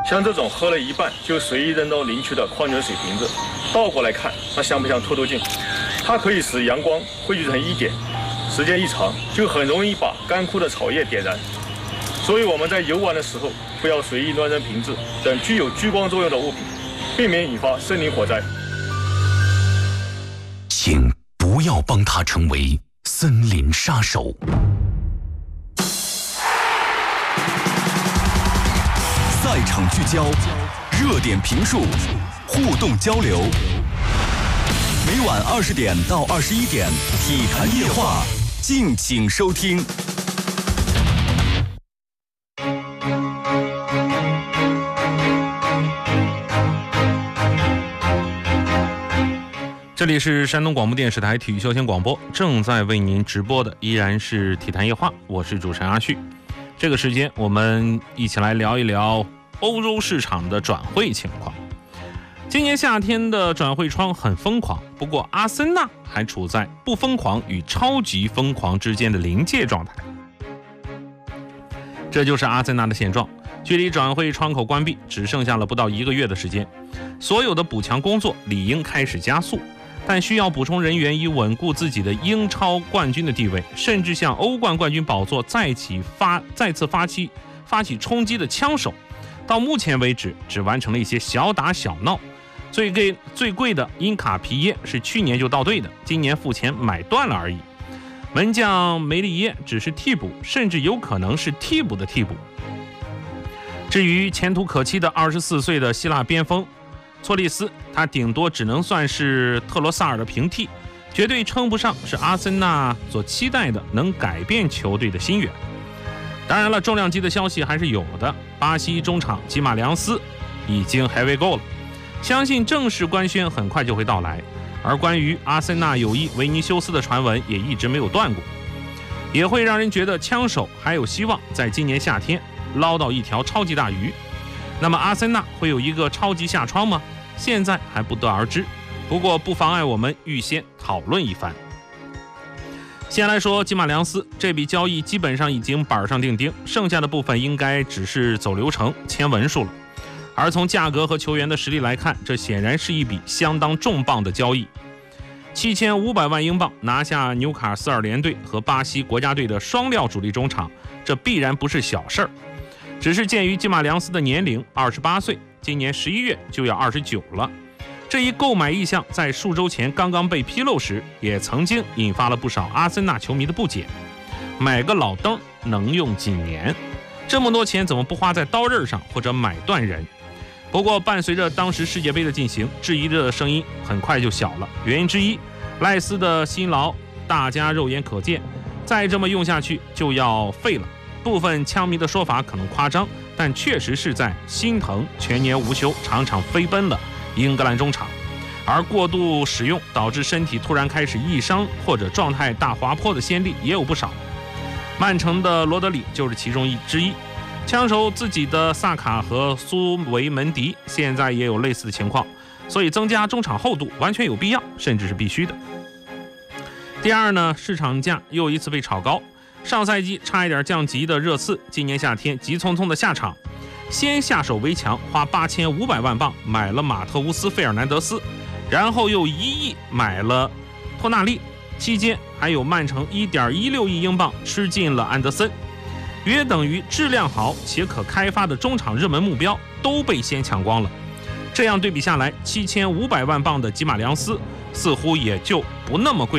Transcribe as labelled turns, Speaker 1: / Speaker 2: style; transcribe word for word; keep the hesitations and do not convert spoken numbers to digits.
Speaker 1: 像这种喝了一半就随意扔到林区的矿泉水瓶子，倒过来看，它像不像透透镜？它可以使阳光汇聚成一点，时间一长，就很容易把干枯的草叶点燃。所以我们在游玩的时候，不要随意乱扔瓶子等具有聚光作用的物品，避免引发森林火灾。
Speaker 2: 请不要帮他成为森林杀手。赛场聚焦，热点评述，互动交流。每晚二十点到二十一点，体坛夜话，敬请收听。
Speaker 3: 这里是山东广播电视台体育休闲广播，正在为您直播的依然是体坛夜话，我是主持人阿旭。这个时间我们一起来聊一聊欧洲市场的转会情况。今年夏天的转会窗很疯狂，不过阿森纳还处在不疯狂与超级疯狂之间的临界状态。这就是阿森纳的现状，距离转会窗口关闭只剩下了不到一个月的时间，所有的补强工作理应开始加速，但需要补充人员以稳固自己的英超冠军的地位，甚至向欧冠冠军宝座再起发再次发起发起冲击的枪手，到目前为止只完成了一些小打小闹。最贵最贵的因卡皮耶是去年就到队的，今年付钱买断了而已。门将梅利耶只是替补，甚至有可能是替补的替补。至于前途可期的二十四岁的希腊边锋措利斯，他顶多只能算是特罗萨尔的平替，绝对称不上是阿森纳所期待的能改变球队的心愿。当然了，重量级的消息还是有的，巴西中场吉马良斯已经 heavy go 了，相信正式官宣很快就会到来。而关于阿森纳有意维尼修斯的传闻也一直没有断过，也会让人觉得枪手还有希望在今年夏天捞到一条超级大鱼。那么阿森纳会有一个超级下窗吗？现在还不得而知，不过不妨碍我们预先讨论一番。先来说吉马良斯，这笔交易基本上已经板上钉钉，剩下的部分应该只是走流程签文书了。而从价格和球员的实力来看，这显然是一笔相当重磅的交易。七千五百万英镑拿下纽卡斯尔联队和巴西国家队的双料主力中场，这必然不是小事儿。只是鉴于吉马良斯的年龄二十八岁，今年十一月就要二十九了，这一购买意向在数周前刚刚被披露时，也曾经引发了不少阿森纳球迷的不解。买个老登能用几年？这么多钱怎么不花在刀刃上或者买断人？不过伴随着当时世界杯的进行，质疑的声音很快就小了。原因之一，赖斯的辛劳大家肉眼可见，再这么用下去就要废了。部分枪迷的说法可能夸张，但确实是在心疼全年无休场场飞奔的英格兰中场，而过度使用导致身体突然开始易伤或者状态大滑坡的先例也有不少。曼城的罗德里就是其中一之一，枪手自己的萨卡和苏维门迪现在也有类似的情况，所以增加中场厚度完全有必要，甚至是必须的。第二呢，市场价又一次被炒高，上赛季差一点降级的热刺，今年夏天急匆匆的下场，先下手为强，花八千五百万镑买了马特乌斯·费尔南德斯，然后又一亿买了托纳利，期间还有曼城 一点一六亿英镑吃进了安德森，约等于质量好且可开发的中场热门目标都被先抢光了。这样对比下来，七千五百万镑的吉马良斯似乎也就不那么贵。